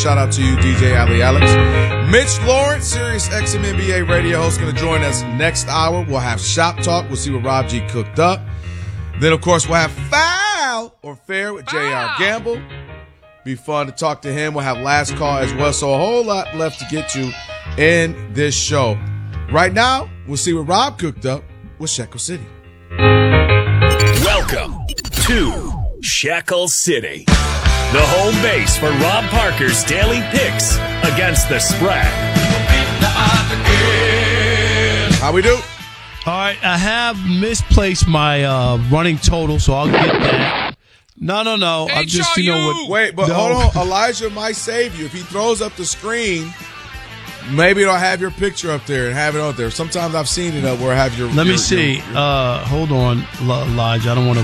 Shout out to you, DJ Ali Alex. Mitch Lawrence, Sirius XM NBA radio host, going to join us next hour. We'll have Shop Talk. We'll see what Rob G cooked up. Then, of course, we'll have Foul or Fair with J.R. Gamble. Be fun to talk to him. We'll have Last Call as well. So a whole lot left to get to in this show. Right now, we'll see what Rob cooked up with Shekel City. Welcome to Shekel City, the home base for Rob Parker's daily picks against the spread. How we do? All right, I have misplaced my running total, so I'll get that. No. I'm just, Wait, but hold on. Elijah might save you. If he throws up the screen, maybe it'll have your picture up there and have it out there. Sometimes I've seen it up where I have your... Let me see. Hold on, Elijah. I don't want to...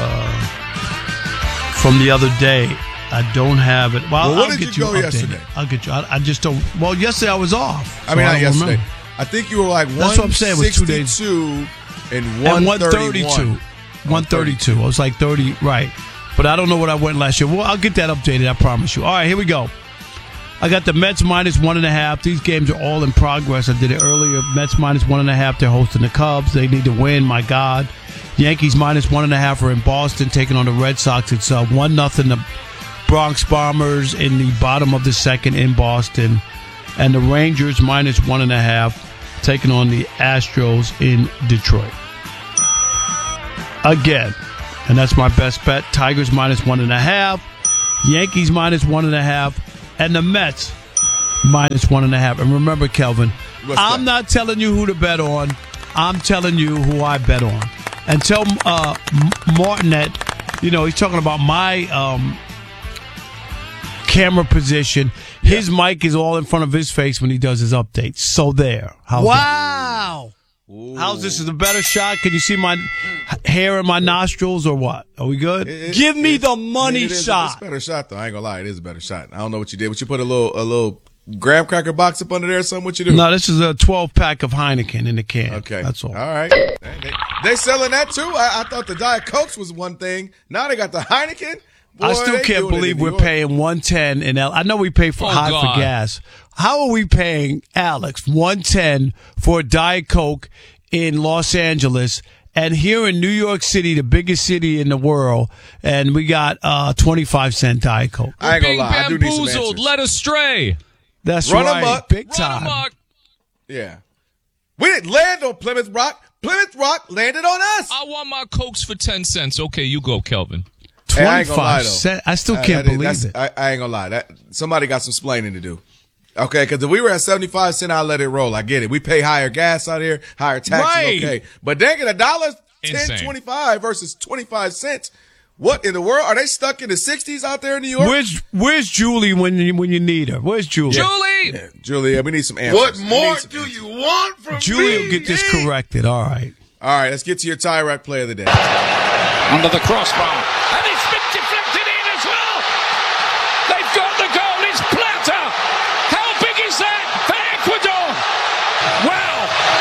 from the other day, I don't have it. Well, what I'll did get you you go updated. yesterday? I'll get you. I just don't... Well, yesterday I was off. I mean, not yesterday. Remember. I think you were like That's what I'm saying, it was 2 days. 162 and 132. 132. I was like 30, right. But I don't know what I went last year. Well, I'll get that updated, I promise you. All right, here we go. I got the Mets minus 1.5. These games are all in progress. I did it earlier. Mets minus 1.5. They're hosting the Cubs. They need to win, my God. Yankees minus 1.5 are in Boston taking on the Red Sox. It's 1-0 the Bronx Bombers in the bottom of the second in Boston. And the Rangers minus 1.5 taking on the Astros in Detroit. Again, and that's my best bet. Tigers minus 1.5. Yankees minus 1.5. And the Mets minus 1.5. And remember, Kelvin, I'm not telling you who to bet on. I'm telling you who I bet on. And tell Martinet, he's talking about my camera position. His mic is all in front of his face when he does his updates. So there. Wow. How's this? Is a better shot? Can you see my hair in my nostrils or what? Are we good? Give me the money shot. It's a better shot, though. I ain't gonna lie. It is a better shot. I don't know what you did. What you put a little graham cracker box up under there or something? What you do? No, this is a 12-pack of Heineken in the can. Okay. That's all. All right. They selling that, too? I thought the Diet Cokes was one thing. Now they got the Heineken? Boy, I still can't believe we're paying $110 in L. I know we pay for for gas. How are we paying Alex $110 for a Diet Coke in Los Angeles, and here in New York City, the biggest city in the world, and we got 25-cent Diet Coke? I ain't gonna lie. I do need some bamboozled, answers. led astray. That's Run right, amok. big time. Yeah, we didn't land on Plymouth Rock. Plymouth Rock landed on us. I want my Cokes for 10 cents. Okay, you go, Kelvin. 25 cents. I still can't believe it. I ain't gonna lie. Somebody got some splaining to do. Okay, because if we were at 75 cents, I'll let it roll. I get it. We pay higher gas out here, higher taxes. Right. Okay, but dang it, Insane. $1.10.25 versus 25 cents. What in the world? Are they stuck in the 60s out there in New York? Where's Julie when you need her? Where's Julie? Julie! Yeah, Julia, we need some answers. What more do you want from me? Julie will get this corrected. All right. All right, let's get to your tie rack play of the day. Under the crossbar. And it's been deflected in as well. They've got the goal. It's Plata. How big is that for Ecuador? Wow.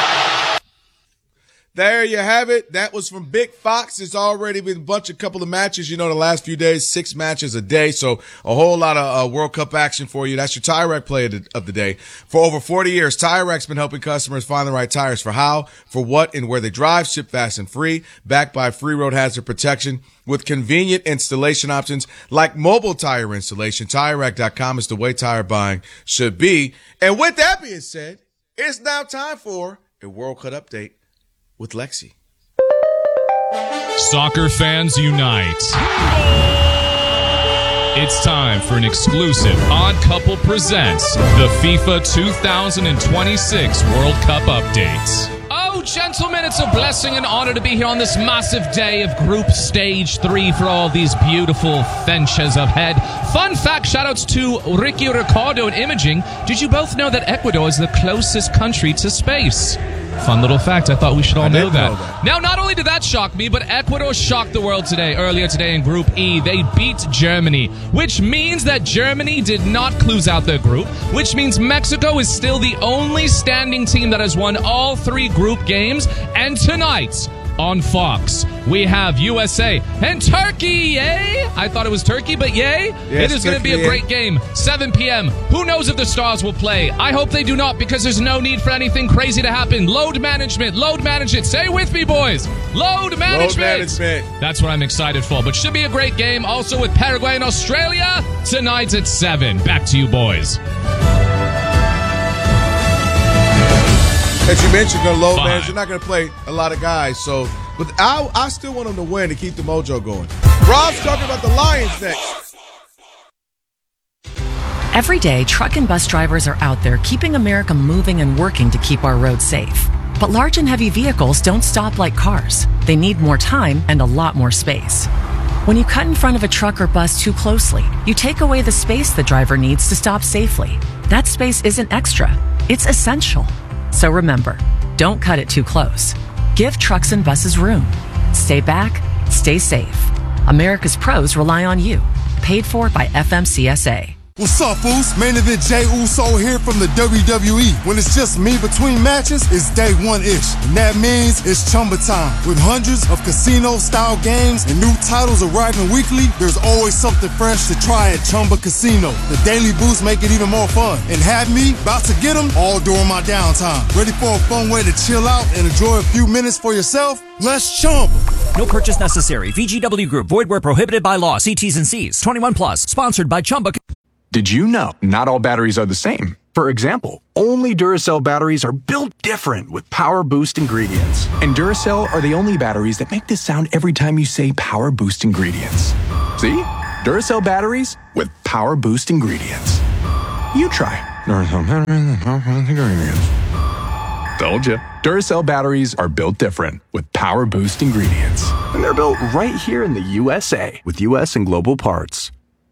There you have it. That was from Big Fox. It's already been a couple of matches. The last few days, 6 matches a day. So a whole lot of World Cup action for you. That's your Tire Rack play of the day. For over 40 years, Tire Rack's been helping customers find the right tires for how, for what, and where they drive. Ship fast and free. Backed by free road hazard protection with convenient installation options like mobile tire installation. TireRack.com is the way tire buying should be. And with that being said, it's now time for a World Cup update with Lexi. Soccer fans unite. It's time for an exclusive Odd Couple Presents the FIFA 2026 World Cup updates. Oh, gentlemen, it's a blessing and honor to be here on this massive day of Group Stage 3 for all these beautiful fences ahead. Fun fact, shoutouts to Ricky Ricardo and Imaging. Did you both know that Ecuador is the closest country to space? Fun little fact. I thought we should all know that. Now, not only did that shock me, but Ecuador shocked the world earlier today in Group E. They beat Germany, which means that Germany did not close out their group, which means Mexico is still the only standing team that has won all 3 group games. And tonight, on Fox. We have USA and Turkey, yay! I thought it was Turkey, but yay! Yes, it is going to be a great game. 7 p.m. Who knows if the Stars will play? I hope they do not, because there's no need for anything crazy to happen. Load management. Say it with me, boys. Load management. That's what I'm excited for. But should be a great game. Also with Paraguay and Australia tonight at 7. Back to you, boys. As you mentioned, the load 5. management, you're not going to play a lot of guys. So, but I still want them to win to keep the mojo going. Rob's talking about the Lions next. Every day, truck and bus drivers are out there keeping America moving and working to keep our roads safe. But large and heavy vehicles don't stop like cars. They need more time and a lot more space. When you cut in front of a truck or bus too closely, you take away the space the driver needs to stop safely. That space isn't extra, it's essential. So remember, don't cut it too close. Give trucks and buses room. Stay back, stay safe. America's pros rely on you. Paid for by FMCSA. What's up, fools? Main event Jey Uso here from the WWE. When it's just me between matches, it's day one-ish. And that means it's Chumba time. With hundreds of casino-style games and new titles arriving weekly, there's always something fresh to try at Chumba Casino. The daily boosts make it even more fun. And have me about to get them all during my downtime. Ready for a fun way to chill out and enjoy a few minutes for yourself? Let's Chumba. No purchase necessary. VGW Group. Void where prohibited by law. See T's and C's. 21 plus. Sponsored by Chumba. Did you know not all batteries are the same? For example, only Duracell batteries are built different with Power Boost ingredients. And Duracell are the only batteries that make this sound every time you say Power Boost ingredients. See? Duracell batteries with Power Boost ingredients. You try. Duracell batteries with Power Boost ingredients. Told you. Duracell batteries are built different with Power Boost ingredients. And they're built right here in the USA with US and global parts.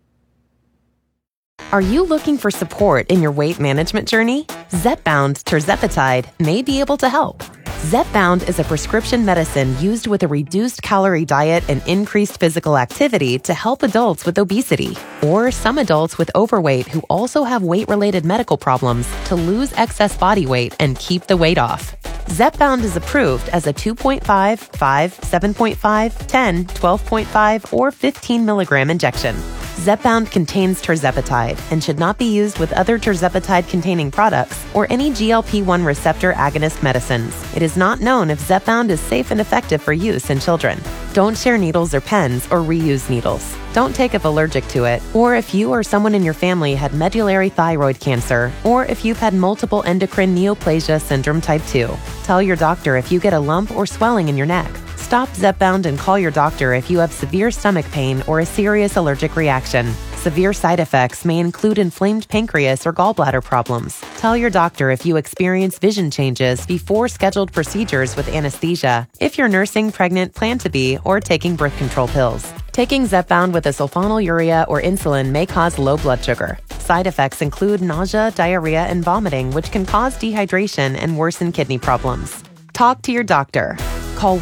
Are you looking for support in your weight management journey? Zepbound tirzepatide may be able to help. Zepbound is a prescription medicine used with a reduced calorie diet and increased physical activity to help adults with obesity or some adults with overweight who also have weight-related medical problems to lose excess body weight and keep the weight off. Zepbound is approved as a 2.5, 5, 7.5, 10, 12.5, or 15 milligram injection. Zepbound contains tirzepatide and should not be used with other tirzepatide-containing products or any GLP-1 receptor agonist medicines. It is not known if Zepbound is safe and effective for use in children. Don't share needles or pens or reuse needles. Don't take if allergic to it, or if you or someone in your family had medullary thyroid cancer, or if you've had multiple endocrine neoplasia syndrome type 2. Tell your doctor if you get a lump or swelling in your neck. Stop Zepbound and call your doctor if you have severe stomach pain or a serious allergic reaction. Severe side effects may include inflamed pancreas or gallbladder problems. Tell your doctor if you experience vision changes before scheduled procedures with anesthesia, if you're nursing, pregnant, plan to be, or taking birth control pills. Taking Zepbound with a sulfonylurea or insulin may cause low blood sugar. Side effects include nausea, diarrhea, and vomiting, which can cause dehydration and worsen kidney problems. Talk to your doctor. Call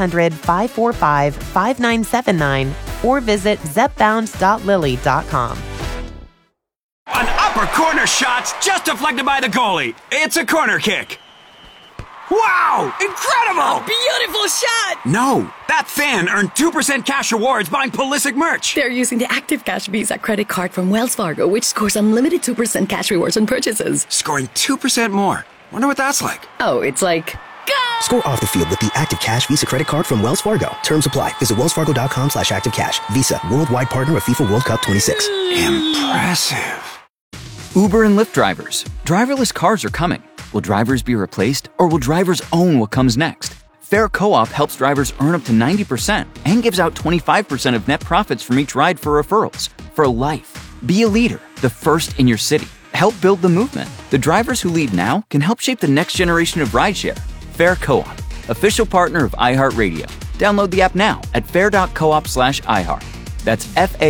1-800-545-5979 or visit zepbound.lily.com. An upper corner shot's just deflected by the goalie. It's a corner kick. Wow! Incredible! A beautiful shot! No, that fan earned 2% cash rewards buying Pulisic merch. They're using the Active Cash Visa credit card from Wells Fargo, which scores unlimited 2% cash rewards on purchases. Scoring 2% more. Wonder what that's like. Oh, it's like... Go! Score off the field with the Active Cash Visa credit card from Wells Fargo. Terms apply. Visit wellsfargo.com/activecash. Visa, worldwide partner of FIFA World Cup 26. Impressive. Uber and Lyft drivers. Driverless cars are coming. Will drivers be replaced, or will drivers own what comes next? Fair Co-op helps drivers earn up to 90% and gives out 25% of net profits from each ride for referrals. For life. Be a leader, the first in your city. Help build the movement. The drivers who lead now can help shape the next generation of rideshare. Fair Co-op, official partner of iHeartRadio. Download the app now at fair.coop/iHeart. That's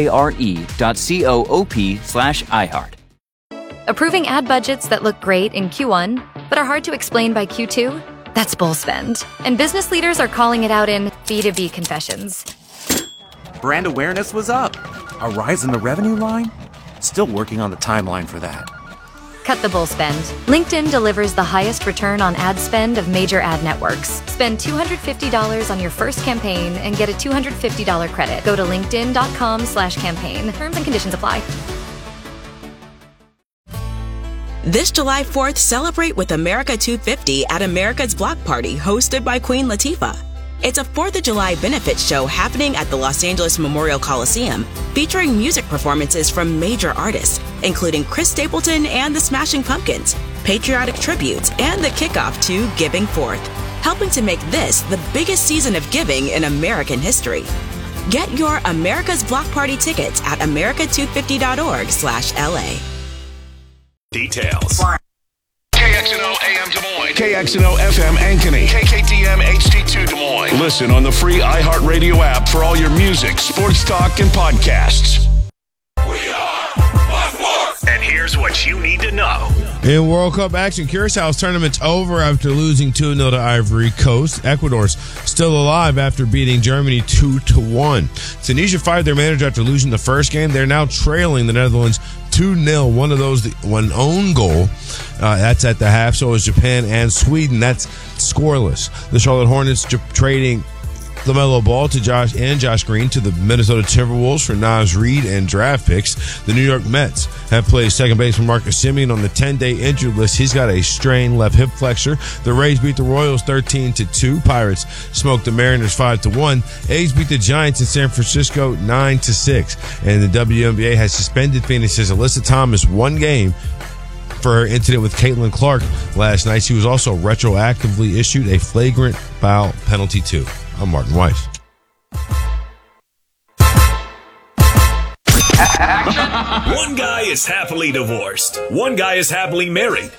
FARE.coop/iHeart. Approving ad budgets that look great in Q1, but are hard to explain by Q2? That's bull spend. And business leaders are calling it out in B2B confessions. Brand awareness was up. A rise in the revenue line? Still working on the timeline for that. Cut the bull spend. LinkedIn delivers the highest return on ad spend of major ad networks. Spend Spend $250 on your first campaign and get a $250 credit. Go to linkedin.com/campaign. Terms and conditions apply. This July 4th, celebrate with America 250 at America's Block Party, hosted by Queen Latifah. It's a 4th of July benefit show happening at the Los Angeles Memorial Coliseum, featuring music performances from major artists, including Chris Stapleton and the Smashing Pumpkins, patriotic tributes, and the kickoff to Giving Forth, helping to make this the biggest season of giving in American history. Get your America's Block Party tickets at america250.org/LA. Details. KXNO AM Des Moines. KXNO FM Ankeny. KKTM HD2 Des Moines. Listen on the free iHeartRadio app for all your music, sports talk, and podcasts. And here's what you need to know. In World Cup action, Curaçao's tournament's over after losing 2-0 to Ivory Coast. Ecuador's still alive after beating Germany 2-1. Tunisia fired their manager after losing the first game. They're now trailing the Netherlands 2-0. One own goal. That's at the half. So is Japan and Sweden. That's scoreless. The Charlotte Hornets trading LaMelo Ball to Josh Green to the Minnesota Timberwolves for Naz Reid and draft picks. The New York Mets have placed second baseman Marcus Semien on the 10-day injured list. He's got a strained left hip flexor. The Rays beat the Royals 13-2. Pirates smoked the Mariners 5-1. A's beat the Giants in San Francisco 9-6. And the WNBA has suspended Phoenix's Alyssa Thomas one game for her incident with Caitlin Clark last night. She was also retroactively issued a flagrant foul penalty too. I'm Martin Weiss. One guy is happily divorced. One guy is happily married.